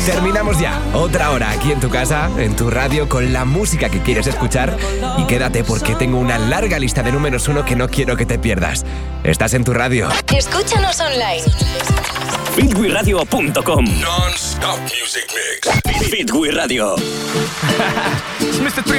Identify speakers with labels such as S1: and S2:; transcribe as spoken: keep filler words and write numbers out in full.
S1: Terminamos ya. Otra hora aquí en tu casa, en tu radio, con la música que quieres escuchar. Y quédate porque tengo una larga lista de números uno que no quiero que te pierdas. Estás en tu radio.
S2: Escúchanos online.
S3: fit wi radio punto com.
S4: Non-stop music mix.
S3: Fit Wi Radio.
S5: It's mister three